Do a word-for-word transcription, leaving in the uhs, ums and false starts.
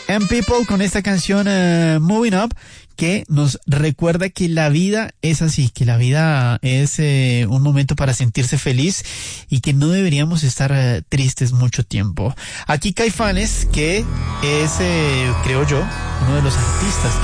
And People con esta canción uh, Moving Up, que nos recuerda que la vida es así, que la vida es eh, un momento para sentirse feliz y que no deberíamos estar eh, tristes mucho tiempo. Aquí Caifanes, que es, eh, creo yo, uno de los artistas